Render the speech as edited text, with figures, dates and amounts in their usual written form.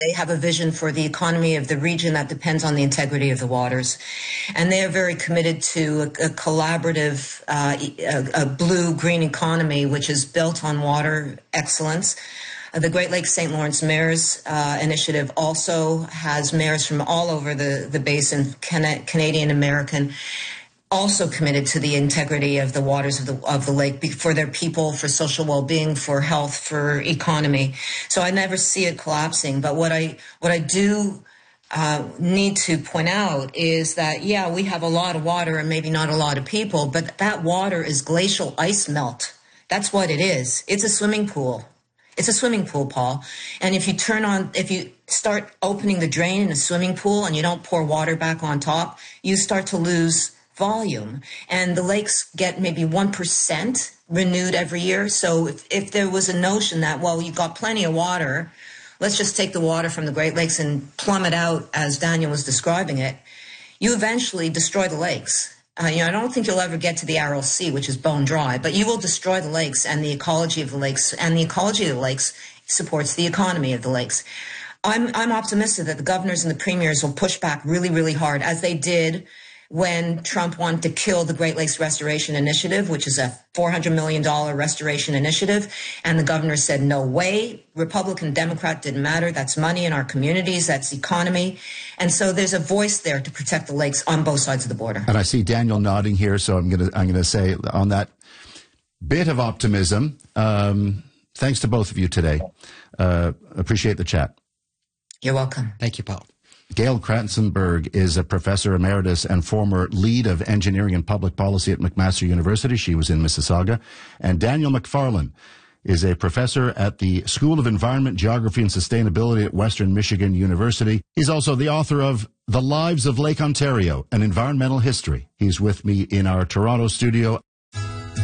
They have a vision for the economy of the region that depends on the integrity of the waters. And they are very committed to a collaborative, a blue-green economy, which is built on water excellence. The Great Lakes St. Lawrence Mayors Initiative also has mayors from all over the basin, Canadian American, also committed to the integrity of the waters of the lake for their people, for social well-being, for health, for economy. So I never see it collapsing. But what I do need to point out is that, yeah, we have a lot of water and maybe not a lot of people, but that water is glacial ice melt. That's what it is. It's a swimming pool. It's a swimming pool, Paul. And if you start opening the drain in a swimming pool and you don't pour water back on top, you start to lose volume. And the lakes get maybe 1% renewed every year. So if there was a notion that, well, you've got plenty of water, let's just take the water from the Great Lakes and plumb it out as Daniel was describing it, you eventually destroy the lakes. I don't think you'll ever get to the Aral Sea, which is bone dry, but you will destroy the lakes and the ecology of the lakes, and the ecology of the lakes supports the economy of the lakes. I'm optimistic that the governors and the premiers will push back really, really hard, as they did when Trump wanted to kill the Great Lakes Restoration Initiative, which is a $400 million restoration initiative. And the governor said, no way, Republican, Democrat, didn't matter. That's money in our communities. That's economy. And so there's a voice there to protect the lakes on both sides of the border. And I see Daniel nodding here, so I'm gonna say on that bit of optimism, thanks to both of you today. Appreciate the chat. You're welcome. Thank you, Paul. Gail Kratzenberg is a professor emeritus and former lead of engineering and public policy at McMaster University. She was in Mississauga. And Daniel McFarlane is a professor at the School of Environment, Geography, and Sustainability at Western Michigan University. He's also the author of The Lives of Lake Ontario, An Environmental History. He's with me in our Toronto studio.